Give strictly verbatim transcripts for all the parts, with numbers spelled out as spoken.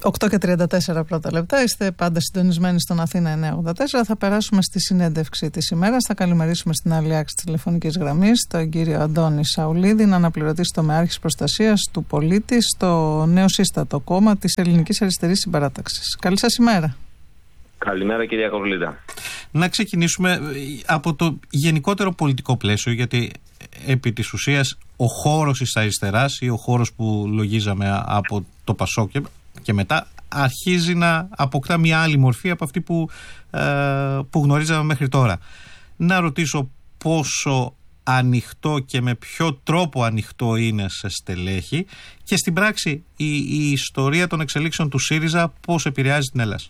οκτώ και τριάντα τέσσερα πρώτα λεπτά. Είστε πάντα συντονισμένοι στον Αθήνα εννιακόσια ογδόντα τέσσερα. Θα περάσουμε στη συνέντευξη της ημέρας. Θα καλημερίσουμε στην άλλη άκρη της τηλεφωνικής γραμμής τον κύριο Αντώνη Σαουλίδη, αναπληρωτή τομεάρχης προστασίας του πολίτη στο νέο σύστατο κόμμα της Ελληνικής Αριστερής Συμπαράταξης. Καλή σας ημέρα. Καλημέρα, κυρία Κορλίδα. Να ξεκινήσουμε από το γενικότερο πολιτικό πλαίσιο, γιατί επί της ουσίας ο χώρος της αριστεράς ή ο χώρος που λογίζαμε από το Πασόκ και, και μετά αρχίζει να αποκτά μια άλλη μορφή από αυτή που, ε, που γνωρίζαμε μέχρι τώρα. Να ρωτήσω πόσο ανοιχτό και με ποιο τρόπο ανοιχτό είναι σε στελέχη και στην πράξη η, η ιστορία των εξελίξεων του ΣΥΡΙΖΑ πώς επηρεάζει την Ελλάδα.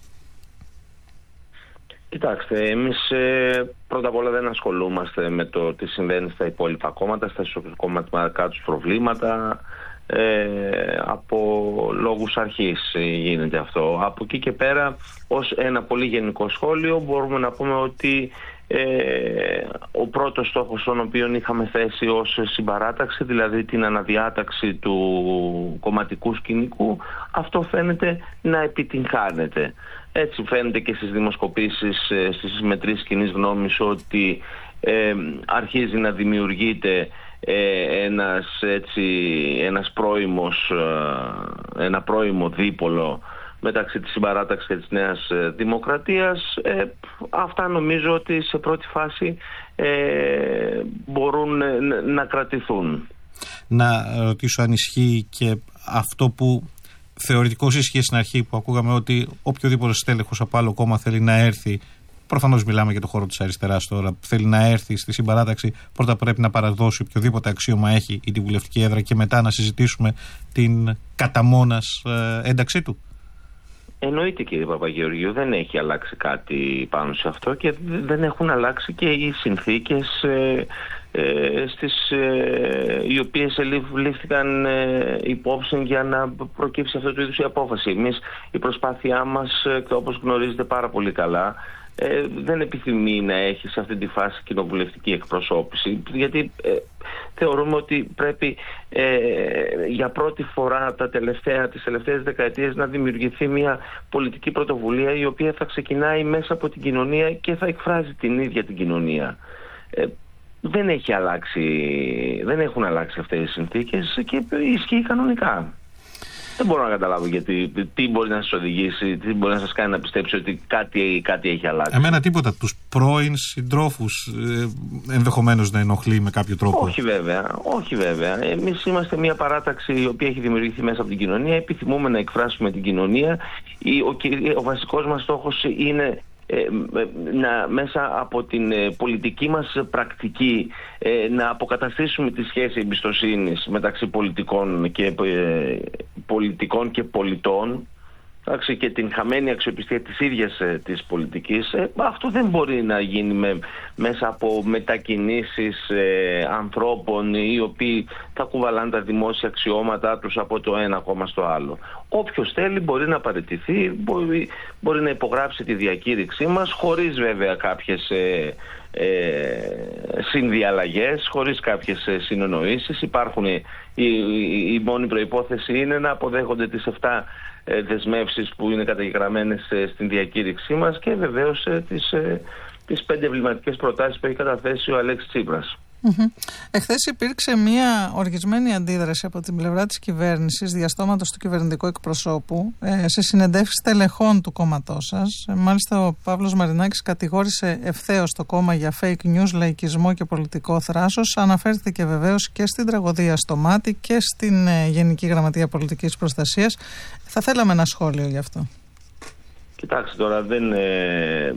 Κοιτάξτε, εμείς ε, πρώτα απ' όλα δεν ασχολούμαστε με το τι συμβαίνει στα υπόλοιπα κόμματα, στα κομματικά τους προβλήματα. Ε, από λόγους αρχής γίνεται αυτό. Από εκεί και πέρα, ως ένα πολύ γενικό σχόλιο, μπορούμε να πούμε ότι ε, ο πρώτος στόχος τον οποίο είχαμε θέσει ως συμπαράταξη, δηλαδή την αναδιάταξη του κομματικού σκηνικού, αυτό φαίνεται να επιτυγχάνεται. Έτσι φαίνεται και στις δημοσκοπήσεις, στις μετρήσεις κοινής γνώμης, ότι ε, αρχίζει να δημιουργείται ε, ένας, έτσι, ένας πρώιμος, ένα πρώιμο δίπολο μεταξύ της συμπαράταξης και της Νέας Δημοκρατίας. Ε, αυτά νομίζω ότι σε πρώτη φάση ε, μπορούν να, να κρατηθούν. Να ρωτήσω αν ισχύει και αυτό που θεωρητικώς ίσχυε στην αρχή, που ακούγαμε ότι οποιοδήποτε στέλεχος από άλλο κόμμα θέλει να έρθει, προφανώς μιλάμε για το χώρο της αριστεράς τώρα, θέλει να έρθει στη συμπαράταξη, πρώτα πρέπει να παραδώσει οποιοδήποτε αξίωμα έχει ή τη βουλευτική έδρα και μετά να συζητήσουμε την κατά μόνας ε, ένταξή του. Εννοείται, κύριε Παπαγεωργίου, δεν έχει αλλάξει κάτι πάνω σε αυτό και δεν έχουν αλλάξει και οι συνθήκες ε, ε, στις, ε, οι οποίες λήφθηκαν ε, υπόψη για να προκύψει αυτό το είδους η απόφαση. Εμείς, η προσπάθειά μας, ε, όπως γνωρίζετε πάρα πολύ καλά, ε, δεν επιθυμεί να έχει σε αυτή τη φάση κοινοβουλευτική εκπροσώπηση, γιατί ε, θεωρούμε ότι πρέπει ε, για πρώτη φορά τα τελευταία, τις τελευταίες δεκαετίες να δημιουργηθεί μια πολιτική πρωτοβουλία η οποία θα ξεκινάει μέσα από την κοινωνία και θα εκφράζει την ίδια την κοινωνία. Ε, δεν, έχει αλλάξει, δεν έχουν αλλάξει αυτές οι συνθήκες και ισχύει κανονικά. Δεν μπορώ να καταλάβω γιατί, τι μπορεί να σας οδηγήσει, τι μπορεί να σας κάνει να πιστέψει ότι κάτι, κάτι έχει αλλάξει. Εμένα τίποτα. Τους πρώην συντρόφους ε, ενδεχομένως να ενοχλεί με κάποιο τρόπο. Όχι βέβαια, όχι βέβαια. Εμείς είμαστε μια παράταξη η οποία έχει δημιουργηθεί μέσα από την κοινωνία. Επιθυμούμε να εκφράσουμε την κοινωνία. Ο, ο βασικός μας στόχος είναι Ε, να, μέσα από την ε, πολιτική μας πρακτική ε, να αποκαταστήσουμε τη σχέση εμπιστοσύνης μεταξύ πολιτικών και, ε, πολιτικών και πολιτών, εντάξει, και την χαμένη αξιοπιστία της ίδιας ε, της πολιτικής. Ε, αυτό δεν μπορεί να γίνει με, μέσα από μετακινήσεις ε, ανθρώπων οι οποίοι θα κουβαλάνε τα δημόσια αξιώματά τους από το ένα κόμμα στο άλλο. Όποιος θέλει μπορεί να παραιτηθεί, μπορεί, μπορεί να υπογράψει τη διακήρυξή μας, χωρίς βέβαια κάποιες ε, ε, συνδιαλλαγές, χωρίς κάποιες ε, συνεννοήσεις. Υπάρχουν, η, η, η μόνη προϋπόθεση είναι να αποδέχονται τις εφτά ε, δεσμεύσεις που είναι καταγεγραμμένες ε, στην διακήρυξή μας και βεβαίως ε, τις, ε, τις πέντε εμβληματικές προτάσεις που έχει καταθέσει ο Αλέξης Τσίπρας. Mm-hmm. Εχθές υπήρξε μια οργισμένη αντίδραση από την πλευρά της κυβέρνησης, διαστόματος του κυβερνητικού εκπροσώπου, ε, σε συνεντεύξεις τελεχών του κόμματός σας. Ε, μάλιστα, ο Παύλος Μαρινάκης κατηγόρησε ευθέως το κόμμα για fake news, λαϊκισμό και πολιτικό θράσος. Αναφέρθηκε βεβαίως και στην τραγωδία στο Μάτι και στην ε, Γενική Γραμματεία Πολιτικής Προστασίας. Θα θέλαμε ένα σχόλιο γι' αυτό. Κοιτάξτε τώρα, δεν... Ε...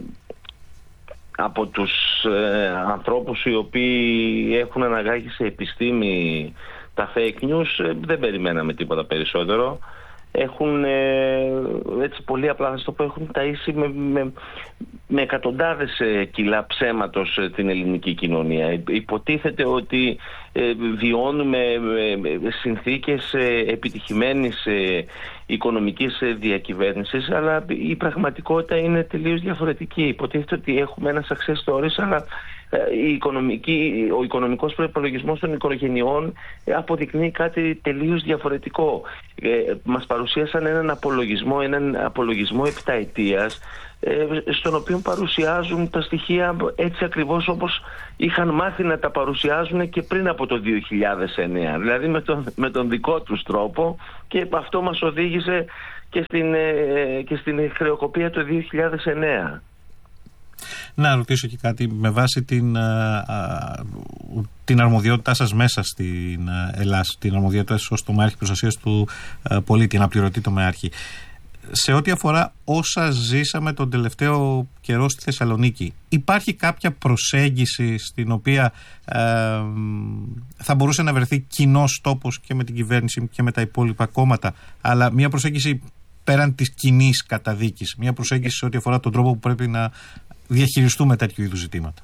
από τους ε, ανθρώπους οι οποίοι έχουν αναγάγει σε επιστήμη τα fake news ε, δεν περιμέναμε τίποτα περισσότερο. Έχουν ε, έτσι πολύ απλά θα το πω, έχουν ταΐσει με, με, με εκατοντάδες ε, κιλά ψέματος ε, την ελληνική κοινωνία. Υποτίθεται ότι ε, βιώνουμε ε, συνθήκες ε, επιτυχημένης ε, οικονομικής ε, διακυβέρνησης, αλλά η πραγματικότητα είναι τελείως διαφορετική. Υποτίθεται ότι έχουμε ένα success stories, αλλά η οικονομική, ο οικονομικός προϋπολογισμός των οικογενειών αποδεικνύει κάτι τελείως διαφορετικό. Ε, μας παρουσίασαν έναν απολογισμό, έναν απολογισμό επταετίας, στον οποίο παρουσιάζουν τα στοιχεία έτσι ακριβώς όπως είχαν μάθει να τα παρουσιάζουν και πριν από το δύο χιλιάδες εννέα, δηλαδή με τον, με τον δικό τους τρόπο, και αυτό μας οδήγησε και στην, και στην χρεοκοπία το δύο χιλιάδες εννέα. Να ρωτήσω και κάτι με βάση την, α, α, την αρμοδιότητά σας μέσα στην Ελλάδα, την αρμοδιότητά σας ως τομεάρχη προστασίας του α, πολίτη, αναπληρωτή τομεάρχη. Σε ό,τι αφορά όσα ζήσαμε τον τελευταίο καιρό στη Θεσσαλονίκη, υπάρχει κάποια προσέγγιση στην οποία ε, θα μπορούσε να βρεθεί κοινός τόπος και με την κυβέρνηση και με τα υπόλοιπα κόμματα, αλλά μια προσέγγιση πέραν της κοινής καταδίκης, μια προσέγγιση σε ό,τι αφορά τον τρόπο που πρέπει να διαχειριστούμε τέτοιου είδους ζητήματα?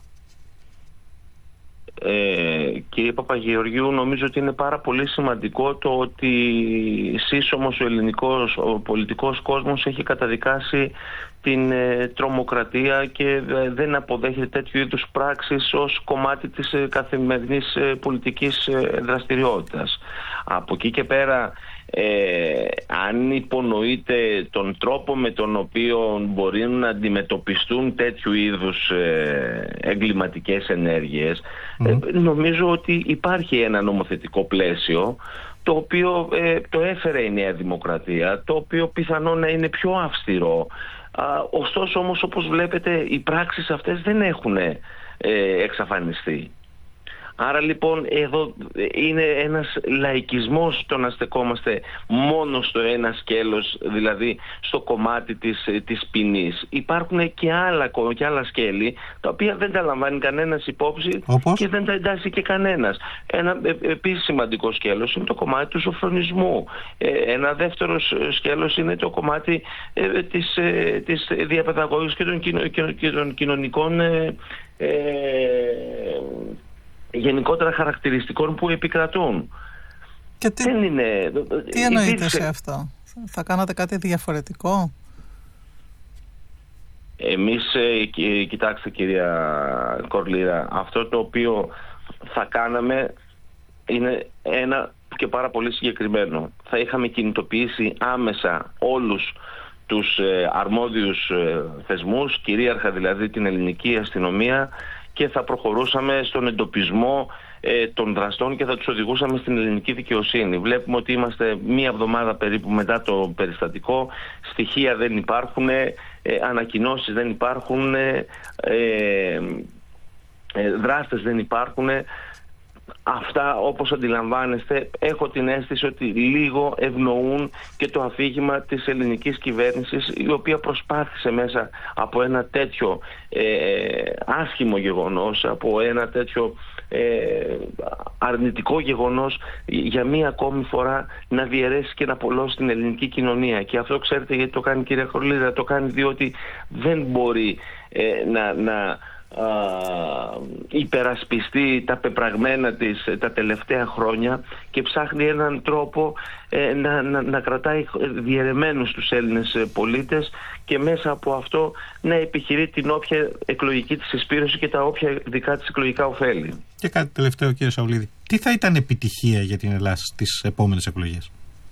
Ε, κύριε Παπαγεωργίου, νομίζω ότι είναι πάρα πολύ σημαντικό το ότι σύσσωμος ο ελληνικός, ο πολιτικός κόσμος έχει καταδικάσει την ε, τρομοκρατία και ε, δεν αποδέχεται τέτοιου είδους πράξεις ως κομμάτι της ε, καθημερινής ε, πολιτικής ε, δραστηριότητας. Από εκεί και πέρα, Ε, αν υπονοείται τον τρόπο με τον οποίο μπορεί να αντιμετωπιστούν τέτοιου είδους ε, εγκληματικές ενέργειες, mm. ε, νομίζω ότι υπάρχει ένα νομοθετικό πλαίσιο το οποίο ε, το έφερε η Νέα Δημοκρατία, το οποίο πιθανόν να είναι πιο αυστηρό. Α, ωστόσο όμως, όπως βλέπετε, οι πράξεις αυτές δεν έχουν ε, εξαφανιστεί. Άρα λοιπόν εδώ είναι ένας λαϊκισμός το να στεκόμαστε μόνο στο ένα σκέλος, δηλαδή στο κομμάτι της, της ποινής. Υπάρχουν και άλλα, και άλλα σκέλη τα οποία δεν τα λαμβάνει κανένας υπόψη. Όπως? Και δεν τα εντάσσει και κανένας. Ένα επίσης σημαντικό σκέλος είναι το κομμάτι του σοφρονισμού. Ένα δεύτερο σκέλος είναι το κομμάτι της, της διαπαιδαγώγησης και των, και των κοινωνικών ε, ε, γενικότερα χαρακτηριστικών που επικρατούν. Και τι, δεν είναι, τι εννοείται υπήρξε... σε αυτό? Θα κάνατε κάτι διαφορετικό? Εμείς, ε, κοιτάξτε κυρία Κορλήρα, αυτό το οποίο θα κάναμε είναι ένα και πάρα πολύ συγκεκριμένο. Θα είχαμε κινητοποιήσει άμεσα όλους τους ε, αρμόδιους ε, θεσμούς, κυρίαρχα δηλαδή την ελληνική αστυνομία, και θα προχωρούσαμε στον εντοπισμό ε, των δραστών και θα τους οδηγούσαμε στην ελληνική δικαιοσύνη. Βλέπουμε ότι είμαστε μία εβδομάδα περίπου μετά το περιστατικό, στοιχεία δεν υπάρχουν, ε, ανακοινώσεις δεν υπάρχουν, ε, ε, ε, δράστες δεν υπάρχουν. Αυτά, όπως αντιλαμβάνεστε, έχω την αίσθηση ότι λίγο ευνοούν και το αφήγημα της ελληνικής κυβέρνησης, η οποία προσπάθησε μέσα από ένα τέτοιο ε, άσχημο γεγονός, από ένα τέτοιο ε, αρνητικό γεγονός, για μία ακόμη φορά να διαιρέσει και να πολλώσει την ελληνική κοινωνία. Και αυτό ξέρετε γιατί το κάνει η κυρία Κορλίδα? Το κάνει διότι δεν μπορεί ε, να... να Uh, υπερασπιστεί τα πεπραγμένα της τα τελευταία χρόνια και ψάχνει έναν τρόπο ε, να, να, να κρατάει διαιρεμένους τους Έλληνες πολίτες και μέσα από αυτό να επιχειρεί την όποια εκλογική της εισπήρωση και τα όποια δικά της εκλογικά ωφέλη. Και κάτι τελευταίο, κύριε Σαουλίδη, τι θα ήταν επιτυχία για την Ελλάδα στις επόμενες εκλογές?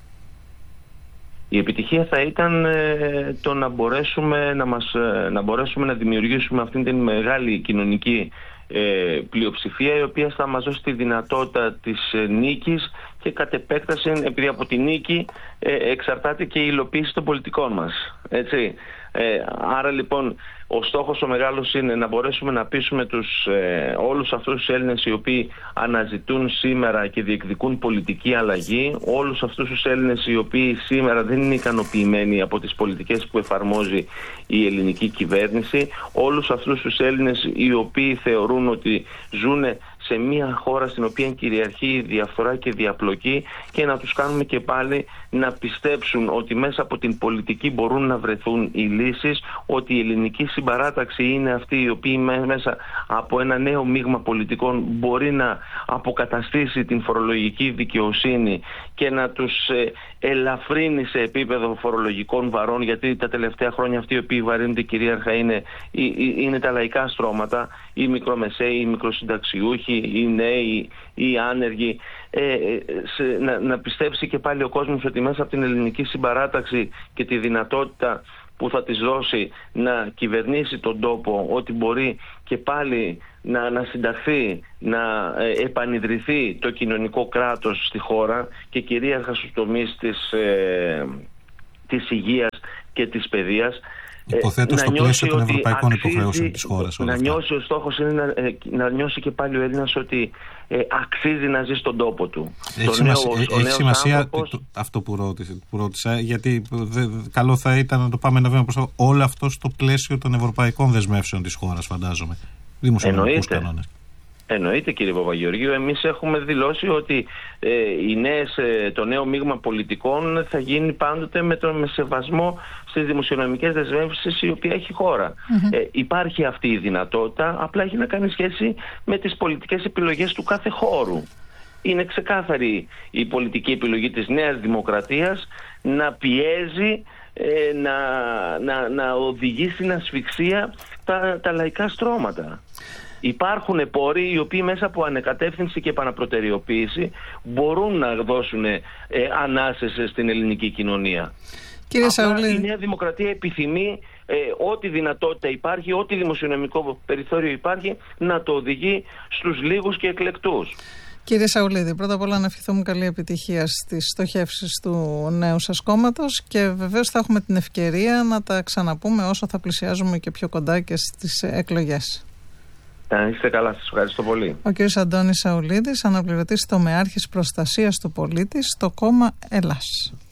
Η επιτυχία θα ήταν ε, το να μπορέσουμε να, μας, ε, να μπορέσουμε να δημιουργήσουμε αυτήν την μεγάλη κοινωνική ε, πλειοψηφία, η οποία θα μας δώσει τη δυνατότητα της ε, νίκης και κατ' επέκταση, επειδή από τη νίκη ε, εξαρτάται και η υλοποίηση των πολιτικών μας. Έτσι. Ε, άρα λοιπόν ο στόχος ο μεγάλος είναι να μπορέσουμε να πείσουμε τους, ε, όλους αυτούς τους Έλληνες οι οποίοι αναζητούν σήμερα και διεκδικούν πολιτική αλλαγή, όλους αυτούς τους Έλληνες οι οποίοι σήμερα δεν είναι ικανοποιημένοι από τις πολιτικές που εφαρμόζει η ελληνική κυβέρνηση, όλους αυτούς τους Έλληνες οι οποίοι θεωρούν ότι ζουν σε μια χώρα στην οποία κυριαρχεί η διαφθορά και η διαπλοκή, και να τους κάνουμε και πάλι να πιστέψουν ότι μέσα από την πολιτική μπορούν να βρεθούν οι λύσεις, ότι η ελληνική συμπαράταξη είναι αυτή η οποία μέσα από ένα νέο μείγμα πολιτικών μπορεί να αποκαταστήσει την φορολογική δικαιοσύνη και να τους ελαφρύνει σε επίπεδο φορολογικών βαρών, γιατί τα τελευταία χρόνια αυτοί οι οποίοι βαρύνονται κυρίαρχα είναι, είναι τα λαϊκά στρώματα, οι μικρομεσαίοι, οι μικροσυνταξιούχοι, οι νέοι, οι άνεργοι. Ε, σε, να, να πιστέψει και πάλι ο κόσμος ότι μέσα από την ελληνική συμπαράταξη και τη δυνατότητα που θα της δώσει να κυβερνήσει τον τόπο, ότι μπορεί και πάλι να, να συνταχθεί, να ε, επανιδρυθεί το κοινωνικό κράτος στη χώρα και κυρίαρχα στους τομείς της, ε, της υγείας και της παιδείας. Υποθέτω στο πλαίσιο των ευρωπαϊκών αξίζει, υποχρεώσεων της χώρας. Να νιώσει, ο στόχος είναι να, να νιώσει και πάλι ο Έλληνας ότι ε, αξίζει να ζει στον τόπο του. Έχει σημασία, νέος, έχει σημασία άνθρωπος... το, αυτό που ρώτησα, που ρώτησα γιατί δε, καλό θα ήταν να το πάμε ένα βήμα προς το όλο αυτό στο πλαίσιο των ευρωπαϊκών δεσμεύσεων της χώρας, φαντάζομαι. Δημοσιονομικούς κανόνες. Εννοείται, κύριε Παπαγεωργίου, εμείς έχουμε δηλώσει ότι ε, οι νέες, ε, το νέο μείγμα πολιτικών θα γίνει πάντοτε με τον με σεβασμό στις δημοσιονομικές δεσμεύσεις η οποία έχει η χώρα. Mm-hmm. Ε, υπάρχει αυτή η δυνατότητα, απλά έχει να κάνει σχέση με τις πολιτικές επιλογές του κάθε χώρου. Είναι ξεκάθαρη η πολιτική επιλογή της Νέας Δημοκρατίας να πιέζει, ε, να, να, να οδηγεί στην ασφυξία τα, τα λαϊκά στρώματα. Υπάρχουν πόροι οι οποίοι μέσα από ανεκατεύθυνση και επαναπροτεραιοποίηση μπορούν να δώσουν ε, ανάσες στην ελληνική κοινωνία. Κύριε Σαουλίδη, η Νέα Δημοκρατία επιθυμεί ε, ό,τι δυνατότητα υπάρχει, ό,τι δημοσιονομικό περιθώριο υπάρχει, να το οδηγεί στους λίγους και εκλεκτούς. Κύριε Σαουλίδη, πρώτα απ' όλα να ευχηθούμε καλή επιτυχία στις στοχεύσεις του νέου σας κόμματος και βεβαίως θα έχουμε την ευκαιρία να τα ξαναπούμε όσο θα πλησιάζουμε και πιο κοντά και στις εκλογές. Να είστε καλά, σας ευχαριστώ πολύ. Ο κ. Αντώνης Σαουλίδης, αναπληρωτής τομεάρχης προστασίας του πολίτη στο κόμμα Ελλάς.